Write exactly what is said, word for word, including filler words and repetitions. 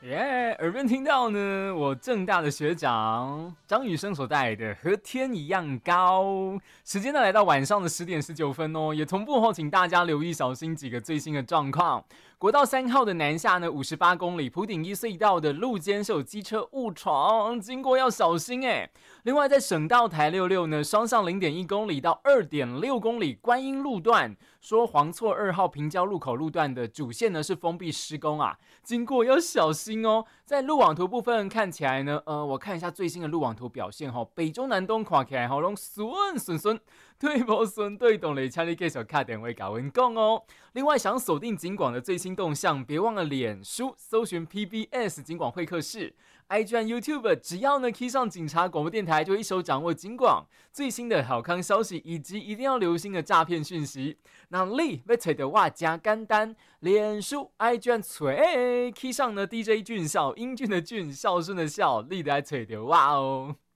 耶、耳边听到呢，我正大的学长张雨生所带来的和天一样高。时间呢来到晚上的十点十九分哦，也同步后，请大家留意小心几个最新的状况。国道三号的南下呢，五十八公里，埔顶一隧道的路肩是有机车误闯，经过要小心哎。另外，在省道台六六呢，双向零点一公里到二点六公里，观音路段说黄错二号平交路口路段的主线呢是封闭施工啊，经过要小心哦。在路网图部分看起来呢，呃，我看一下最新的路网图表现哈，北中南东看起来好拢顺顺顺，对不顺对动嘞，请你继续打电话跟我讲哦。另外，想锁定警广的最新动向，别忘了脸书搜寻 P B S 警广会客室 ，I G 和 YouTube， 只要呢 key 上警察广播电台，就一手掌握警广最新的好康消息，以及一定要留心的诈骗讯息。那你要找到我加简单，脸书 I G 和找 key 上呢 D J 俊孝，英俊的俊，孝顺的孝，你得来找到我哦。